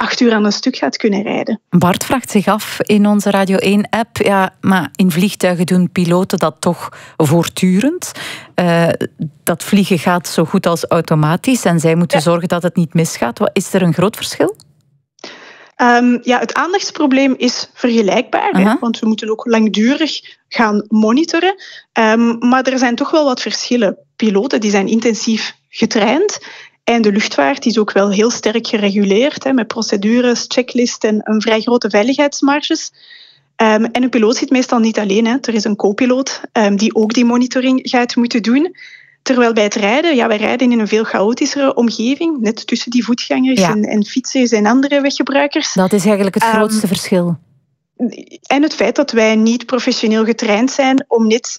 8 uur aan een stuk gaat kunnen rijden. Bart vraagt zich af in onze Radio 1-app, ja, maar in vliegtuigen doen piloten dat toch voortdurend. Dat vliegen gaat zo goed als automatisch en zij moeten zorgen dat het niet misgaat. Is er een groot verschil? Het aandachtsprobleem is vergelijkbaar, hè, want we moeten ook langdurig gaan monitoren. Maar er zijn toch wel wat verschillen. Piloten die zijn intensief getraind en de luchtvaart is ook wel heel sterk gereguleerd, hè, met procedures, checklists en een vrij grote veiligheidsmarges. En een piloot zit meestal niet alleen. Hè. Er is een co-piloot die ook die monitoring gaat moeten doen. Terwijl bij het rijden, wij rijden in een veel chaotischere omgeving, net tussen die voetgangers en fietsers en andere weggebruikers. Dat is eigenlijk het grootste verschil. En het feit dat wij niet professioneel getraind zijn om net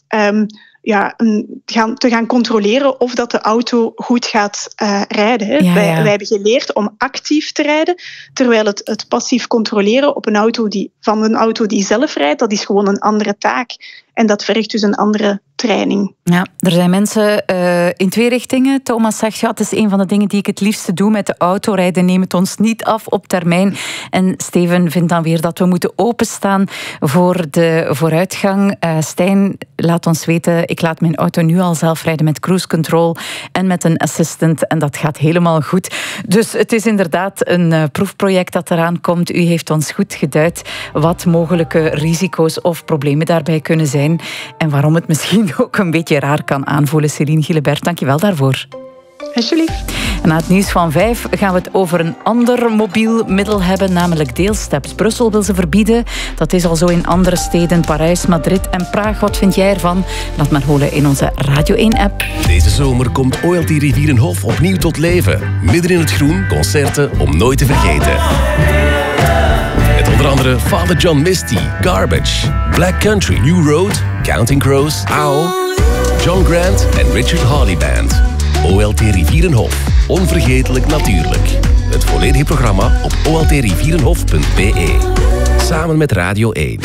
te gaan controleren of dat de auto goed gaat rijden. Hè. Wij hebben geleerd om actief te rijden, terwijl het passief controleren op een auto die zelf rijdt, dat is gewoon een andere taak. En dat vergt dus een andere training. Ja, er zijn mensen in 2 richtingen. Thomas zegt, het is een van de dingen die ik het liefste doe met de auto. Rijden neemt het ons niet af op termijn. En Steven vindt dan weer dat we moeten openstaan voor de vooruitgang. Stijn, laat ons weten, ik laat mijn auto nu al zelf rijden met cruise control en met een assistant. En dat gaat helemaal goed. Dus het is inderdaad een proefproject dat eraan komt. U heeft ons goed geduid wat mogelijke risico's of problemen daarbij kunnen zijn. En waarom het misschien ook een beetje raar kan aanvoelen. Céline Gilebert, dank je wel daarvoor. Alsjeblieft. En na het nieuws van 5 gaan we het over een ander mobiel middel hebben, namelijk deelsteps. Brussel wil ze verbieden. Dat is al zo in andere steden, Parijs, Madrid en Praag. Wat vind jij ervan? Laat maar horen in onze Radio 1-app. Deze zomer komt OLT Rivierenhof opnieuw tot leven. Midden in het groen, concerten om nooit te vergeten. Met onder andere Father John Misty, Garbage, Black Country, New Road, Counting Crows, Owl, John Grant en Richard Hawley Band. OLT Rivierenhof. Onvergetelijk natuurlijk. Het volledige programma op oltrivierenhof.be. Samen met Radio 1.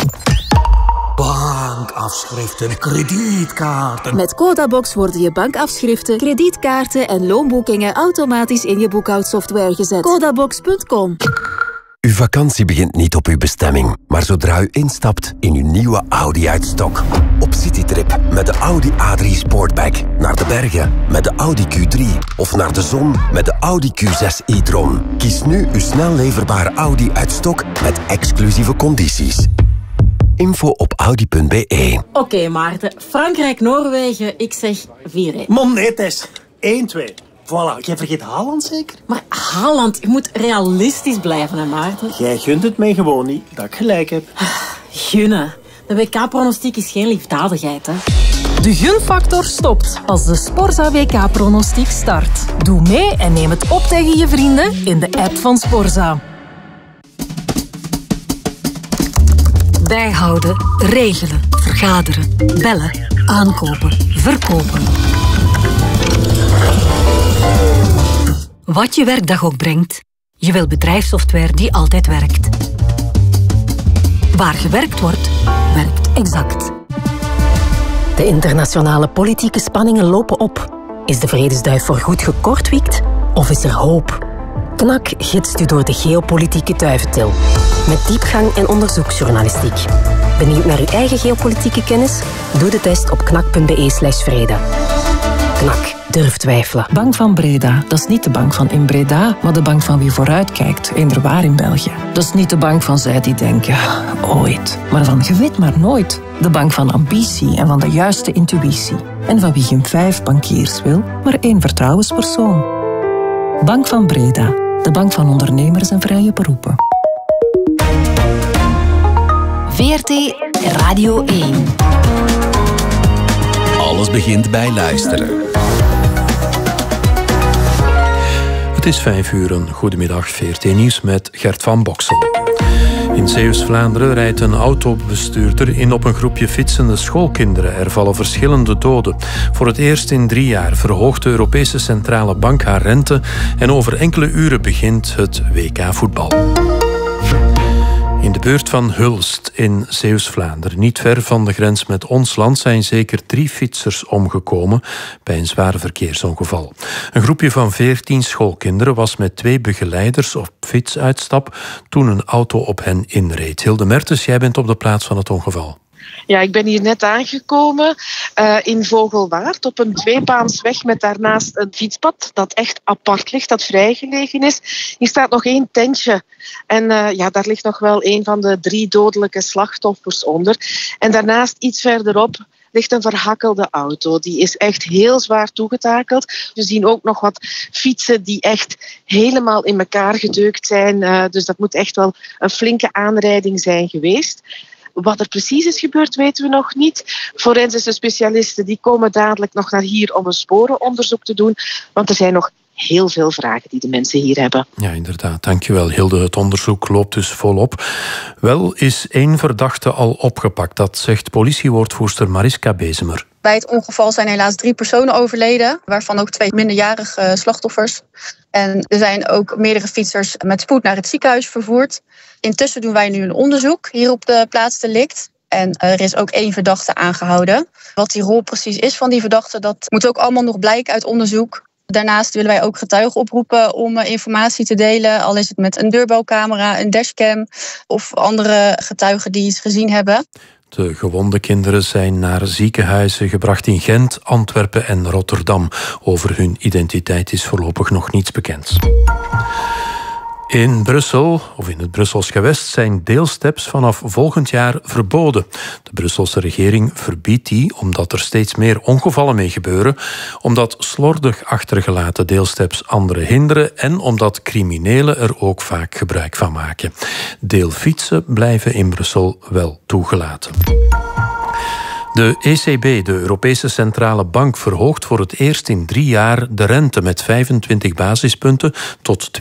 Bankafschriften, kredietkaarten. Met Codabox worden je bankafschriften, kredietkaarten en loonboekingen automatisch in je boekhoudsoftware gezet. Codabox.com. Uw vakantie begint niet op uw bestemming, maar zodra u instapt in uw nieuwe Audi uit stok. Op citytrip met de Audi A3 Sportback. Naar de bergen met de Audi Q3. Of naar de zon met de Audi Q6 e-tron. Kies nu uw snel leverbare Audi uit stok met exclusieve condities. Info op audi.be. Oké, Maarten. Frankrijk-Noorwegen, ik zeg 4-1. Monetes. 1-2. Voilà, jij vergeet Haaland zeker? Maar Haaland, je moet realistisch blijven, hè, Maarten? Jij gunt het mij gewoon niet, dat ik gelijk heb. Gunnen. De WK-pronostiek is geen liefdadigheid, hè. De gunfactor stopt als de Sporza WK-pronostiek start. Doe mee en neem het op tegen je vrienden in de app van Sporza. Bijhouden, regelen, vergaderen, bellen, aankopen, verkopen. Wat je werkdag ook brengt, je wil bedrijfssoftware die altijd werkt. Waar gewerkt wordt, werkt Exact. De internationale politieke spanningen lopen op. Is de vredesduif voorgoed gekortwiekt of is er hoop? KNAK gidst u door de geopolitieke duiventil. Met diepgang en onderzoeksjournalistiek. Benieuwd naar uw eigen geopolitieke kennis? Doe de test op knak.be/vrede. KNAK. Durf twijfelen. Bank van Breda, dat is niet de bank van in Breda, maar de bank van wie vooruitkijkt, eenderwaar in België. Dat is niet de bank van zij die denken, ooit, maar van je weet maar nooit. De bank van ambitie en van de juiste intuïtie. En van wie geen 5 bankiers wil, maar 1 vertrouwenspersoon. Bank van Breda, de bank van ondernemers en vrije beroepen. VRT Radio 1. Alles begint bij luisteren. Het is 5 uur. Goedemiddag, VRT Nieuws met Gert van Boksel. In Zeeuws-Vlaanderen rijdt een autobestuurder in op een groepje fietsende schoolkinderen. Er vallen verschillende doden. Voor het eerst in 3 jaar verhoogt de Europese Centrale Bank haar rente en over enkele uren begint het WK voetbal. In de buurt van Hulst in Zeeuws-Vlaanderen, niet ver van de grens met ons land, zijn zeker 3 fietsers omgekomen bij een zwaar verkeersongeval. Een groepje van 14 schoolkinderen was met 2 begeleiders op fietsuitstap toen een auto op hen inreed. Hilde Mertens, jij bent op de plaats van het ongeval. Ja, ik ben hier net aangekomen in Vogelwaard op een 2-baansweg met daarnaast een fietspad dat echt apart ligt, dat vrijgelegen is. Hier staat nog 1 tentje en daar ligt nog wel een van de 3 dodelijke slachtoffers onder. En daarnaast iets verderop ligt een verhakkelde auto. Die is echt heel zwaar toegetakeld. We zien ook nog wat fietsen die echt helemaal in elkaar gedeukt zijn. Dus dat moet echt wel een flinke aanrijding zijn geweest. Wat er precies is gebeurd, weten we nog niet. Forensische specialisten die komen dadelijk nog naar hier om een sporenonderzoek te doen. Want er zijn nog heel veel vragen die de mensen hier hebben. Ja, inderdaad. Dankjewel, Hilde. Het onderzoek loopt dus volop. Wel is 1 verdachte al opgepakt. Dat zegt politiewoordvoerster Mariska Bezemer. Bij het ongeval zijn helaas 3 personen overleden, waarvan ook 2 minderjarige slachtoffers. En er zijn ook meerdere fietsers met spoed naar het ziekenhuis vervoerd. Intussen doen wij nu een onderzoek hier op de plaatsdelict. En er is ook 1 verdachte aangehouden. Wat die rol precies is van die verdachte, dat moet ook allemaal nog blijken uit onderzoek. Daarnaast willen wij ook getuigen oproepen om informatie te delen. Al is het met een deurbelcamera, een dashcam of andere getuigen die iets gezien hebben. De gewonde kinderen zijn naar ziekenhuizen gebracht in Gent, Antwerpen en Rotterdam. Over hun identiteit is voorlopig nog niets bekend. In Brussel, of in het Brussels gewest, zijn deelsteps vanaf volgend jaar verboden. De Brusselse regering verbiedt die omdat er steeds meer ongevallen mee gebeuren, omdat slordig achtergelaten deelsteps anderen hinderen en omdat criminelen er ook vaak gebruik van maken. Deelfietsen blijven in Brussel wel toegelaten. De ECB, de Europese Centrale Bank, verhoogt voor het eerst in 3 jaar de rente met 25 basispunten tot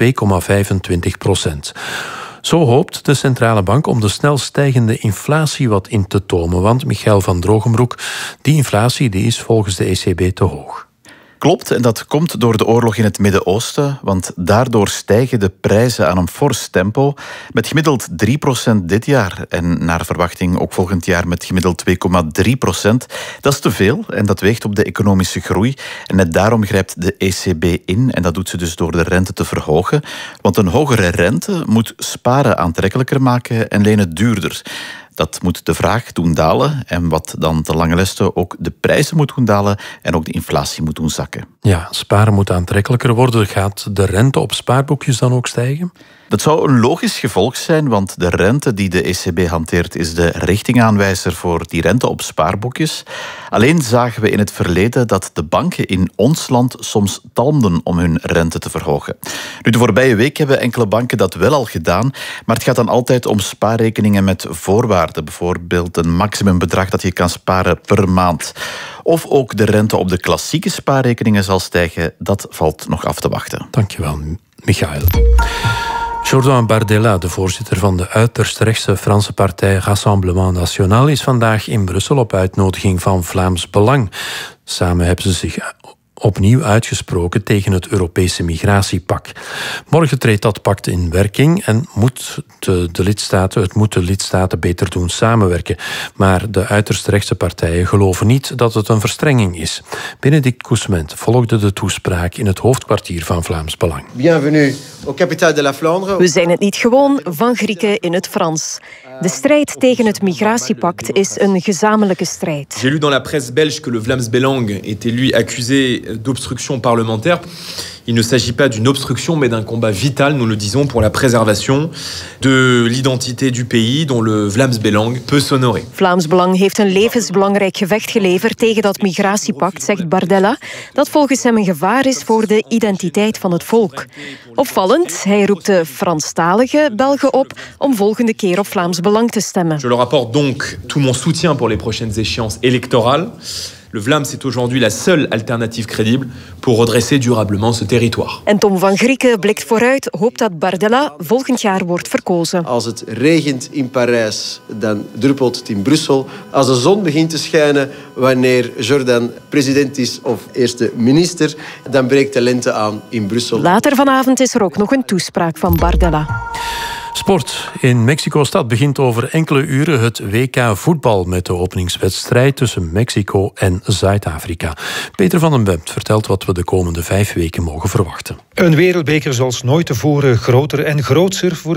2,25%. Zo hoopt de Centrale Bank om de snel stijgende inflatie wat in te tomen. Want, Michael van Drogenbroek, die inflatie die is volgens de ECB te hoog. Klopt, en dat komt door de oorlog in het Midden-Oosten, want daardoor stijgen de prijzen aan een fors tempo, met gemiddeld 3% dit jaar en naar verwachting ook volgend jaar met gemiddeld 2,3%. Dat is te veel en dat weegt op de economische groei. En net daarom grijpt de ECB in en dat doet ze dus door de rente te verhogen, want een hogere rente moet sparen aantrekkelijker maken en lenen duurder. Dat moet de vraag doen dalen en wat dan te lange leste ook de prijzen moet doen dalen en ook de inflatie moet doen zakken. Ja, sparen moet aantrekkelijker worden. Gaat de rente op spaarboekjes dan ook stijgen? Dat zou een logisch gevolg zijn, want de rente die de ECB hanteert is de richtingaanwijzer voor die rente op spaarboekjes. Alleen zagen we in het verleden dat de banken in ons land soms talmden om hun rente te verhogen. Nu, de voorbije week hebben enkele banken dat wel al gedaan, maar het gaat dan altijd om spaarrekeningen met voorwaarden. Bijvoorbeeld een maximumbedrag dat je kan sparen per maand. Of ook de rente op de klassieke spaarrekeningen zal stijgen, dat valt nog af te wachten. Dankjewel, Michael. Jordan Bardella, de voorzitter van de uiterst rechtse Franse partij Rassemblement National, is vandaag in Brussel op uitnodiging van Vlaams Belang. Samen hebben ze zich opnieuw uitgesproken tegen het Europese migratiepact. Morgen treedt dat pact in werking en moet de lidstaten beter doen samenwerken. Maar de uiterst rechtse partijen geloven niet dat het een verstrenging is. Benedict Cousment volgde de toespraak in het hoofdkwartier van Vlaams Belang. Bienvenue au capitale de la Flandre. We zijn het niet gewoon van Grieken in het Frans. De strijd tegen het migratiepact is een gezamenlijke strijd. J'ai lu dans la presse belge que le Vlaams Belang était lui accusé d'obstruction parlementaire. Il ne s'agit pas d'une obstruction, mais d'un combat vital, nous le disons, pour la préservation de l'identité du pays dont le Vlaams Belang peut s'honorer. Vlaams Belang heeft een levensbelangrijk gevecht geleverd tegen dat migratiepact, zegt Bardella, dat volgens hem een gevaar is voor de identiteit van het volk. Opvallend, hij roept de Franstalige Belgen op om volgende keer op Vlaams Belang te stemmen. Je leur apporte donc tout mon soutien pour les prochaines échéances électorales. Le Vlaams est aujourd'hui la seule alternative crédible pour redresser durablement ce territoire. En Tom van Grieken blikt vooruit, hoopt dat Bardella volgend jaar wordt verkozen. Als het regent in Parijs, dan druppelt het in Brussel. Als de zon begint te schijnen, wanneer Jordan president is of eerste minister, dan breekt de lente aan in Brussel. Later vanavond is er ook nog een toespraak van Bardella. Sport. In Mexico-stad begint over enkele uren het WK voetbal met de openingswedstrijd tussen Mexico en Zuid-Afrika. Peter van den Bemt vertelt wat we de komende 5 weken mogen verwachten. Een wereldbeker zoals nooit tevoren, groter en grootser voor